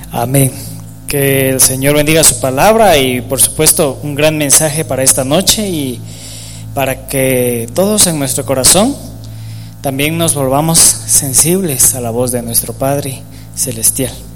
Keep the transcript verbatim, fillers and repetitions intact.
Amén. Que el Señor bendiga su palabra y por supuesto un gran mensaje para esta noche, y para que todos en nuestro corazón también nos volvamos sensibles a la voz de nuestro Padre Celestial.